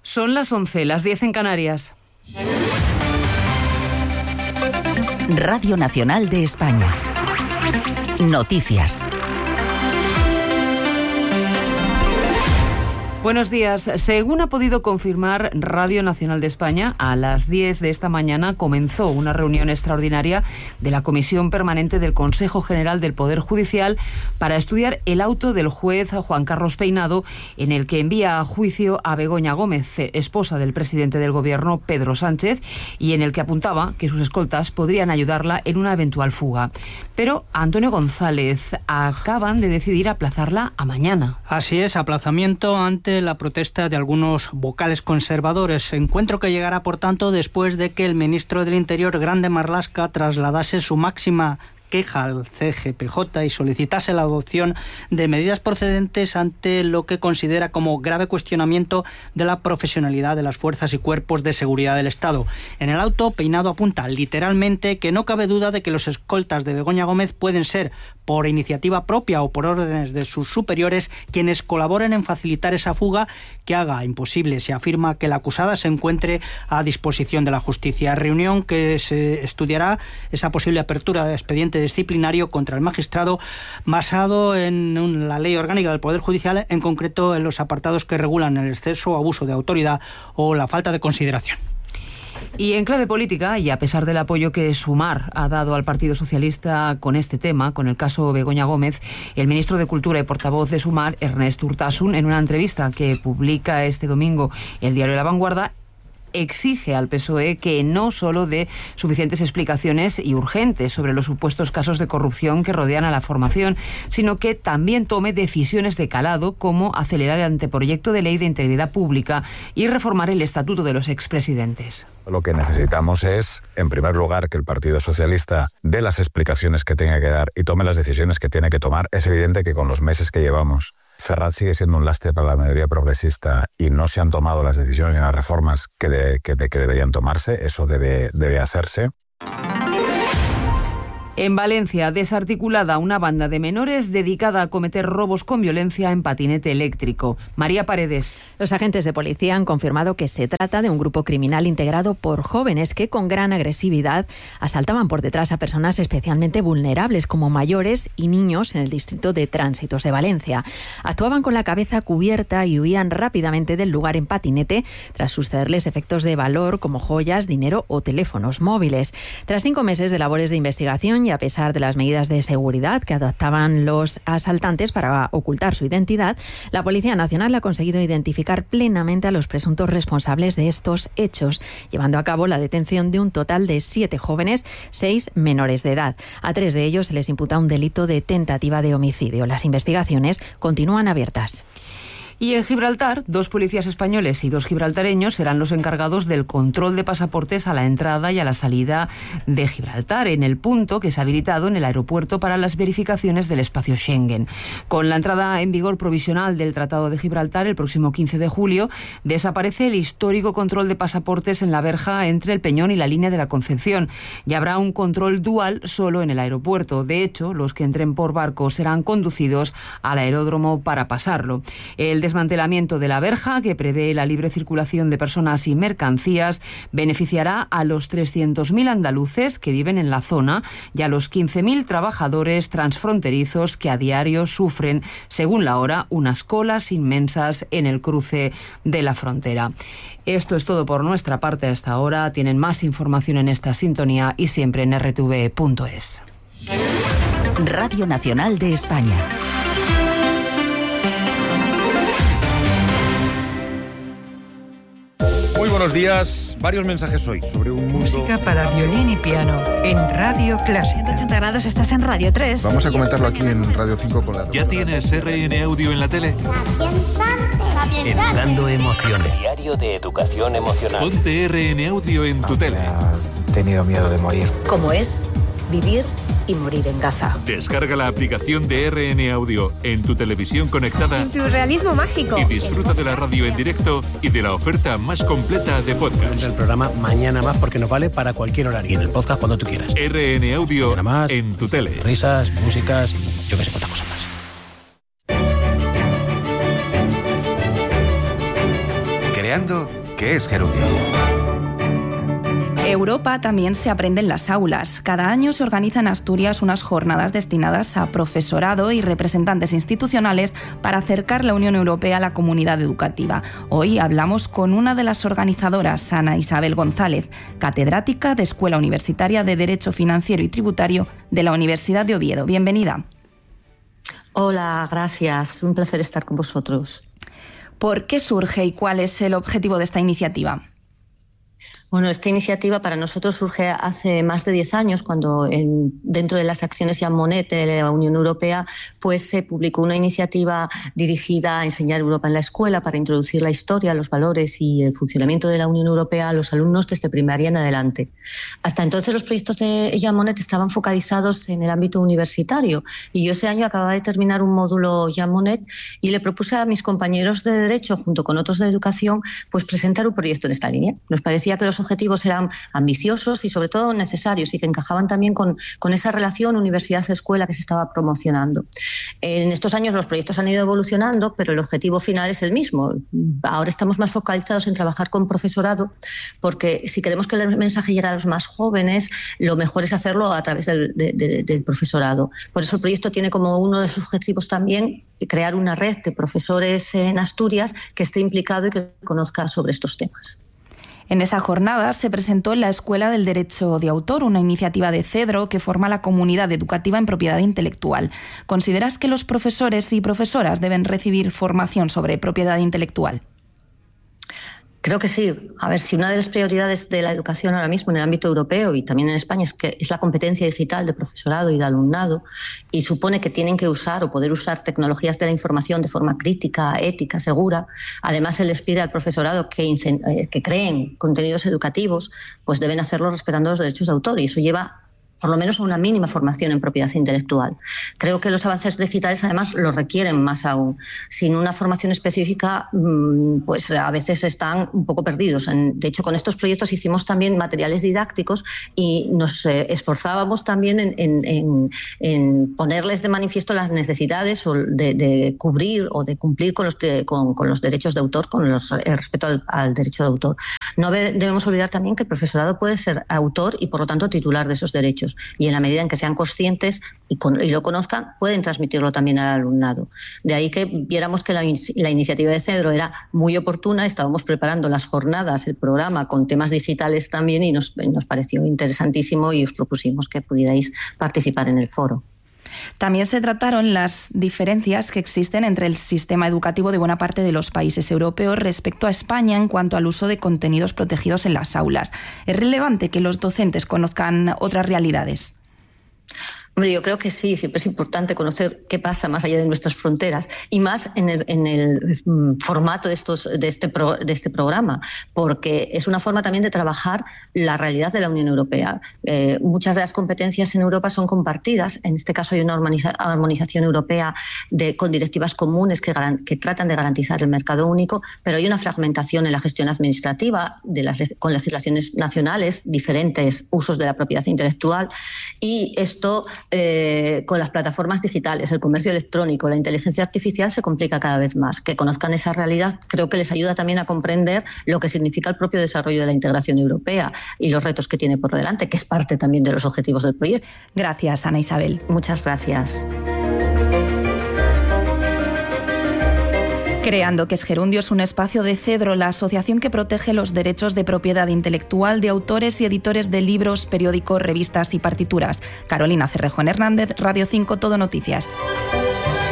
Son las 11, las 10 en Canarias. Radio Nacional de España. Noticias. Buenos días. Según ha podido confirmar Radio Nacional de España, a las 10 de esta mañana comenzó una reunión extraordinaria de la Comisión Permanente del Consejo General del Poder Judicial para estudiar el auto del juez Juan Carlos Peinado, en el que envía a juicio a Begoña Gómez, esposa del presidente del Gobierno, Pedro Sánchez, y en el que apuntaba que sus escoltas podrían ayudarla en una eventual fuga. Pero Antonio González, acaban de decidir aplazarla a mañana. Así es, aplazamiento ante la protesta de algunos vocales conservadores. Encuentro que llegará, por tanto, después de que el ministro del Interior, Grande Marlaska, trasladase su máxima queja al CGPJ y solicitase la adopción de medidas procedentes ante lo que considera como grave cuestionamiento de la profesionalidad de las fuerzas y cuerpos de seguridad del Estado. En el auto, Peinado apunta literalmente que no cabe duda de que los escoltas de Begoña Gómez pueden ser, por iniciativa propia o por órdenes de sus superiores, quienes colaboren en facilitar esa fuga que haga imposible, se afirma, que la acusada se encuentre a disposición de la justicia. Reunión que se estudiará esa posible apertura de expediente disciplinario contra el magistrado basado en la Ley Orgánica del Poder Judicial, en concreto en los apartados que regulan el exceso o abuso de autoridad o la falta de consideración. Y en clave política, y a pesar del apoyo que Sumar ha dado al Partido Socialista con este tema, con el caso Begoña Gómez, el ministro de Cultura y portavoz de Sumar, Ernest Urtasun, en una entrevista que publica este domingo el diario La Vanguardia, exige al PSOE que no solo dé suficientes explicaciones y urgentes sobre los supuestos casos de corrupción que rodean a la formación, sino que también tome decisiones de calado, como acelerar el anteproyecto de ley de integridad pública y reformar el estatuto de los expresidentes. Lo que necesitamos es, en primer lugar, que el Partido Socialista dé las explicaciones que tenga que dar y tome las decisiones que tiene que tomar. Es evidente que con los meses que llevamos, Ferraz sigue siendo un lastre para la mayoría progresista y no se han tomado las decisiones y las reformas que deberían tomarse. Eso debe hacerse. En Valencia, desarticulada una banda de menores dedicada a cometer robos con violencia en patinete eléctrico. María Paredes. Los agentes de policía han confirmado que se trata de un grupo criminal integrado por jóvenes que con gran agresividad asaltaban por detrás a personas especialmente vulnerables como mayores y niños en el distrito de Tránsitos de Valencia. Actuaban con la cabeza cubierta y huían rápidamente del lugar en patinete tras sucederles efectos de valor como joyas, dinero o teléfonos móviles. Tras 5 meses de labores de investigación y a pesar de las medidas de seguridad que adoptaban los asaltantes para ocultar su identidad, la Policía Nacional ha conseguido identificar plenamente a los presuntos responsables de estos hechos, llevando a cabo la detención de un total de 7 jóvenes, 6 menores de edad. A 3 de ellos se les imputa un delito de tentativa de homicidio. Las investigaciones continúan abiertas. Y en Gibraltar, 2 policías españoles y 2 gibraltareños serán los encargados del control de pasaportes a la entrada y a la salida de Gibraltar, en el punto que se ha habilitado en el aeropuerto para las verificaciones del espacio Schengen. Con la entrada en vigor provisional del Tratado de Gibraltar el próximo 15 de julio, desaparece el histórico control de pasaportes en la verja entre el Peñón y la línea de la Concepción, y habrá un control dual solo en el aeropuerto. De hecho, los que entren por barco serán conducidos al aeródromo para pasarlo. El desmantelamiento de la verja, que prevé la libre circulación de personas y mercancías, beneficiará a los 300.000 andaluces que viven en la zona y a los 15.000 trabajadores transfronterizos que a diario sufren, según la hora, unas colas inmensas en el cruce de la frontera. Esto es todo por nuestra parte hasta ahora. Tienen más información en esta sintonía y siempre en rtv.es. Radio Nacional de España. Muy buenos días. Varios mensajes hoy sobre un mundo... Música para violín y piano en Radio Clásica. 180 grados, estás en Radio 3. Vamos a comentarlo aquí en Radio 5 con la... ¿Ya tienes RN Audio en la tele? Educando emociones. Diario de educación emocional. Ponte RN Audio en tu tele. He tenido miedo de morir. ¿Cómo es vivir y morir en Gaza? Descarga la aplicación de RN Audio en tu televisión conectada. Surrealismo mágico. Y disfruta de la radio en directo y de la oferta más completa de podcast. El programa Mañana Más, porque nos vale para cualquier horario. Y en el podcast cuando tú quieras. RN Audio más, en tu tele. Risas, músicas y yo que sé, cuántas cosas más. Creando ¿Qué es Gerundio? Europa también se aprende en las aulas. Cada año se organizan en Asturias unas jornadas destinadas a profesorado y representantes institucionales para acercar la Unión Europea a la comunidad educativa. Hoy hablamos con una de las organizadoras, Ana Isabel González, catedrática de Escuela Universitaria de Derecho Financiero y Tributario de la Universidad de Oviedo. Bienvenida. Hola, gracias. Un placer estar con vosotros. ¿Por qué surge y cuál es el objetivo de esta iniciativa? Bueno, esta iniciativa para nosotros surge hace más de 10 años, cuando dentro de las acciones Jean Monnet de la Unión Europea, pues se publicó una iniciativa dirigida a enseñar Europa en la escuela para introducir la historia, los valores y el funcionamiento de la Unión Europea a los alumnos desde primaria en adelante. Hasta entonces los proyectos de Jean Monnet estaban focalizados en el ámbito universitario y yo ese año acababa de terminar un módulo Jean Monnet y le propuse a mis compañeros de Derecho, junto con otros de Educación, pues presentar un proyecto en esta línea. Nos parecía que los objetivos eran ambiciosos y sobre todo necesarios y que encajaban también con esa relación universidad-escuela que se estaba promocionando. En estos años los proyectos han ido evolucionando, pero el objetivo final es el mismo. Ahora estamos más focalizados en trabajar con profesorado, porque si queremos que el mensaje llegue a los más jóvenes, lo mejor es hacerlo a través del profesorado. Por eso el proyecto tiene como uno de sus objetivos también crear una red de profesores en Asturias que esté implicado y que conozca sobre estos temas. En esa jornada se presentó la Escuela del Derecho de Autor, una iniciativa de Cedro que forma la comunidad educativa en propiedad intelectual. ¿Consideras que los profesores y profesoras deben recibir formación sobre propiedad intelectual? Creo que sí. A ver, si una de las prioridades de la educación ahora mismo en el ámbito europeo y también en España es la competencia digital de profesorado y de alumnado, y supone que tienen que usar o poder usar tecnologías de la información de forma crítica, ética, segura. Además, se les pide al profesorado que creen contenidos educativos, pues deben hacerlo respetando los derechos de autor, y eso lleva por lo menos a una mínima formación en propiedad intelectual. Creo que los avances digitales además lo requieren más aún. Sin una formación específica, pues a veces están un poco perdidos. De hecho, con estos proyectos hicimos también materiales didácticos y nos esforzábamos también en ponerles de manifiesto las necesidades de cubrir o de cumplir con los derechos de autor, con el respeto al derecho de autor. No debemos olvidar también que el profesorado puede ser autor y por lo tanto titular de esos derechos. Y en la medida en que sean conscientes y lo conozcan, pueden transmitirlo también al alumnado. De ahí que viéramos que la iniciativa de Cedro era muy oportuna. Estábamos preparando las jornadas, el programa con temas digitales también, y nos pareció interesantísimo y os propusimos que pudierais participar en el foro. También se trataron las diferencias que existen entre el sistema educativo de buena parte de los países europeos respecto a España en cuanto al uso de contenidos protegidos en las aulas. ¿Es relevante que los docentes conozcan otras realidades? Hombre, yo creo que sí, siempre es importante conocer qué pasa más allá de nuestras fronteras y más en el formato de este programa, porque es una forma también de trabajar la realidad de la Unión Europea. Muchas de las competencias en Europa son compartidas. En este caso hay una armonización europea con directivas comunes que tratan de garantizar el mercado único, pero hay una fragmentación en la gestión administrativa con legislaciones nacionales, diferentes usos de la propiedad intelectual, y esto con las plataformas digitales, el comercio electrónico, la inteligencia artificial se complica cada vez más. Que conozcan esa realidad creo que les ayuda también a comprender lo que significa el propio desarrollo de la integración europea y los retos que tiene por delante, que es parte también de los objetivos del proyecto. Gracias, Ana Isabel. Muchas gracias. Creando, que es Gerundio, es un espacio de Cedro, la asociación que protege los derechos de propiedad intelectual de autores y editores de libros, periódicos, revistas y partituras. Carolina Cerrejón Hernández, Radio 5, Todo Noticias.